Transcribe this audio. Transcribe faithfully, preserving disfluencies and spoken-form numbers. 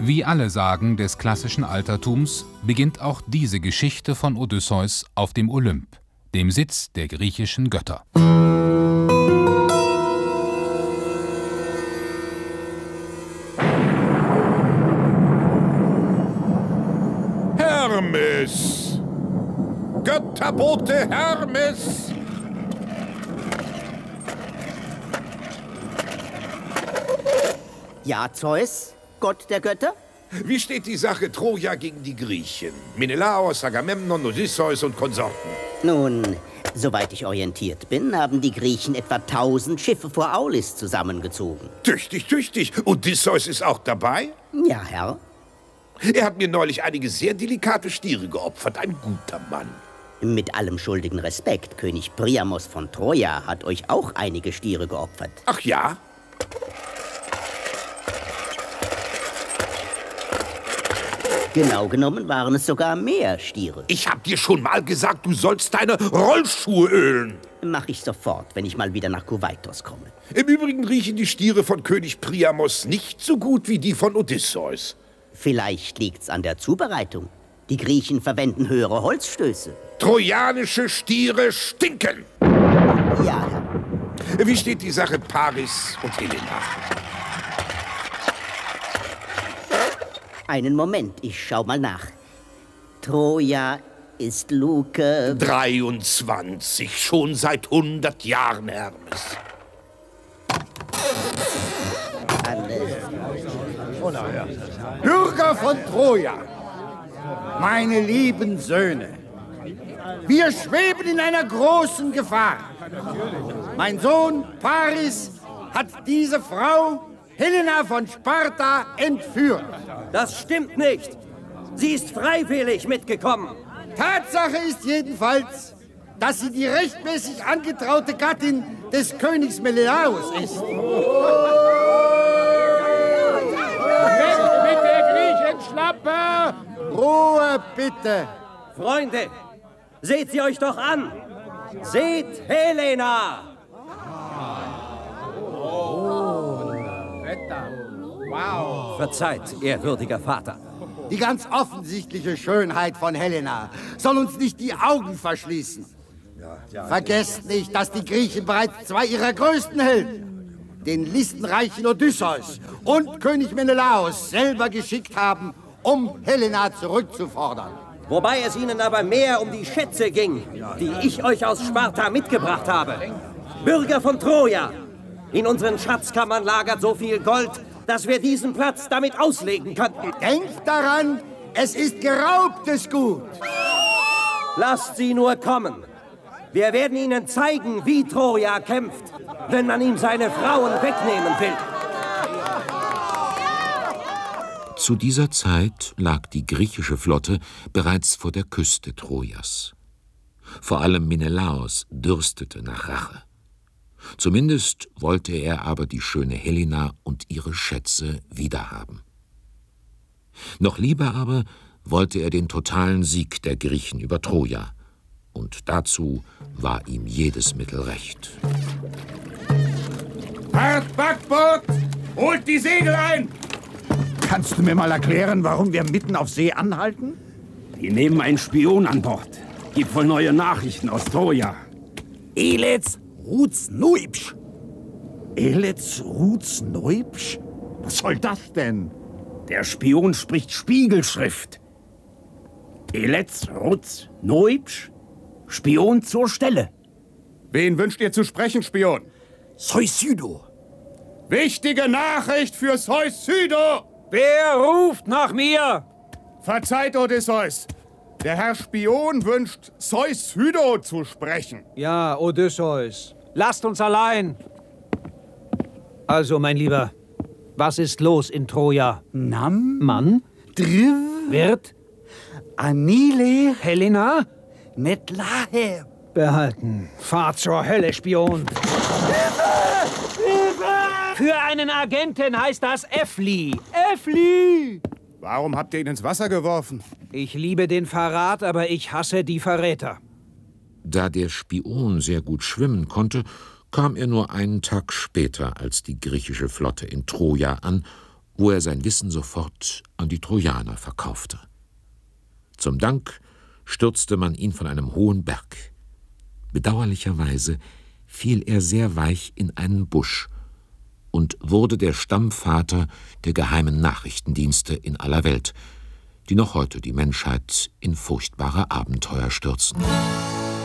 Wie alle Sagen des klassischen Altertums beginnt auch diese Geschichte von Odysseus auf dem Olymp, dem Sitz der griechischen Götter. Hermes! Götterbote Hermes! Ja, Zeus, Gott der Götter? Wie steht die Sache Troja gegen die Griechen? Menelaos, Agamemnon, Odysseus und Konsorten. Nun, soweit ich orientiert bin, haben die Griechen etwa tausend Schiffe vor Aulis zusammengezogen. Tüchtig, tüchtig. Odysseus ist auch dabei? Ja, Herr. Er hat mir neulich einige sehr delikate Stiere geopfert. Ein guter Mann. Mit allem schuldigen Respekt, König Priamos von Troja hat euch auch einige Stiere geopfert. Ach ja? Genau genommen waren es sogar mehr Stiere. Ich hab dir schon mal gesagt, du sollst deine Rollschuhe ölen. Mach ich sofort, wenn ich mal wieder nach Kuwaitos komme. Im Übrigen riechen die Stiere von König Priamos nicht so gut wie die von Odysseus. Vielleicht liegt's an der Zubereitung. Die Griechen verwenden höhere Holzstöße. Trojanische Stiere stinken. Ja, Herr. Wie steht die Sache Paris und Helena? Einen Moment, ich schau mal nach. Troja ist Luke... dreiundzwanzig, schon seit hundert Jahren, Hermes. Bürger von Troja, meine lieben Söhne, wir schweben in einer großen Gefahr. Mein Sohn Paris hat diese Frau, Helena von Sparta, entführt. Das stimmt nicht. Sie ist freiwillig mitgekommen. Tatsache ist jedenfalls, dass sie die rechtmäßig angetraute Gattin des Königs Menelaos ist. Weg mit der Griechenschlappe! Ruhe, bitte. Freunde, seht sie euch doch an. Seht Helena! Wow. Verzeiht, ehrwürdiger Vater. Die ganz offensichtliche Schönheit von Helena soll uns nicht die Augen verschließen. Vergesst nicht, dass die Griechen bereits zwei ihrer größten Helden, den listenreichen Odysseus und König Menelaos, selber geschickt haben, um Helena zurückzufordern. Wobei es ihnen aber mehr um die Schätze ging, die ich euch aus Sparta mitgebracht habe. Bürger von Troja, in unseren Schatzkammern lagert so viel Gold, dass wir diesen Platz damit auslegen könnten. Denkt daran, es ist geraubtes Gut. Lasst sie nur kommen. Wir werden ihnen zeigen, wie Troja kämpft, wenn man ihm seine Frauen wegnehmen will. Zu dieser Zeit lag die griechische Flotte bereits vor der Küste Trojas. Vor allem Menelaos dürstete nach Rache. Zumindest wollte er aber die schöne Helena und ihre Schätze wiederhaben. Noch lieber aber wollte er den totalen Sieg der Griechen über Troja. Und dazu war ihm jedes Mittel recht. Hart, Backboot! Holt die Segel ein! Kannst du mir mal erklären, warum wir mitten auf See anhalten? Wir nehmen einen Spion an Bord. Gibt wohl neue Nachrichten aus Troja. Elets Ruts Nuipsch. Elets Ruts Nuipsch? Was soll das denn? Der Spion spricht Spiegelschrift. Elets Ruts Nuipsch? Spion zur Stelle. Wen wünscht ihr zu sprechen, Spion? Seusydo. Wichtige Nachricht für Seusydo! Wer ruft nach mir? Verzeiht, Odysseus. Der Herr Spion wünscht, Seusydo zu sprechen. Ja, Odysseus. Lasst uns allein. Also, mein Lieber, was ist los in Troja? Nam? Mann? Driv? Wird? Anile? Helena? Metlahe. Behalten. Fahr zur Hölle, Spion. Für einen Agenten heißt das Äffli. Äffli! Warum habt ihr ihn ins Wasser geworfen? Ich liebe den Verrat, aber ich hasse die Verräter. Da der Spion sehr gut schwimmen konnte, kam er nur einen Tag später als die griechische Flotte in Troja an wo er sein Wissen sofort an die Trojaner verkaufte. Zum Dank stürzte man ihn von einem hohen Berg. Bedauerlicherweise fiel er sehr weich in einen Busch und wurde der Stammvater der geheimen Nachrichtendienste in aller Welt, die noch heute die Menschheit in furchtbare Abenteuer stürzen.